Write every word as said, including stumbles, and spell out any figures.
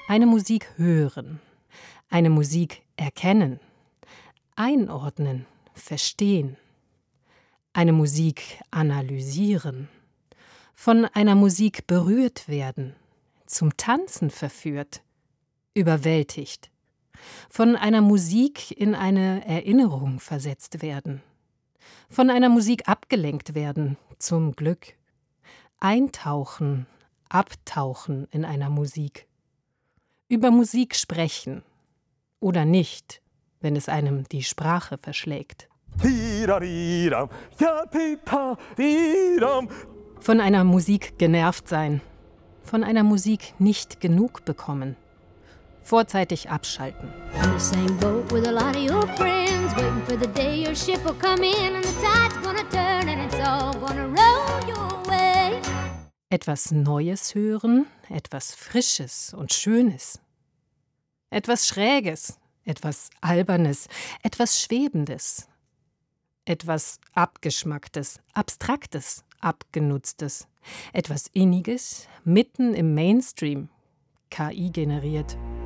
Eine Musik hören, eine Musik erkennen, einordnen, verstehen, eine Musik analysieren, von einer Musik berührt werden, zum Tanzen verführt, überwältigt, von einer Musik in eine Erinnerung versetzt werden, von einer Musik abgelenkt werden, zum Glück, eintauchen, abtauchen in einer Musik, über Musik sprechen oder nicht, wenn es einem die Sprache verschlägt. Von einer Musik genervt sein, von einer Musik nicht genug bekommen, vorzeitig abschalten. Etwas Neues hören, etwas Frisches und Schönes. Etwas Schräges, etwas Albernes, etwas Schwebendes. Etwas Abgeschmacktes, Abstraktes, Abgenutztes. Etwas Inniges, mitten im Mainstream, K I generiert.